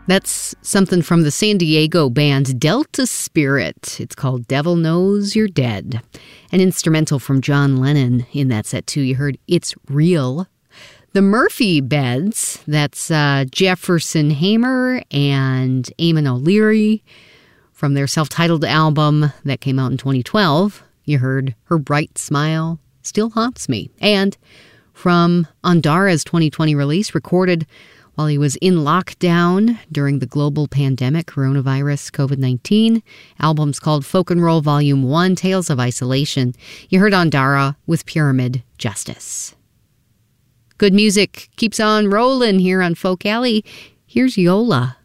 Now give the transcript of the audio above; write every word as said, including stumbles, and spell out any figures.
That's something from the San Diego band Delta Spirit. It's called Devil Knows You're Dead. An instrumental from John Lennon in that set, too. You heard It's Real. The Murphy Beds, that's uh, Jefferson Hamer and Eamon O'Leary from their self-titled album that came out in twenty twelve. You heard Her Bright Smile Still Haunts Me. And from Andara's twenty twenty release, recorded while he was in lockdown during the global pandemic, coronavirus, covid nineteen. Album's called Folk and Roll Volume one, Tales of Isolation. You heard Andara with Pyramid Justice. Good music keeps on rolling here on Folk Alley. Here's Yola.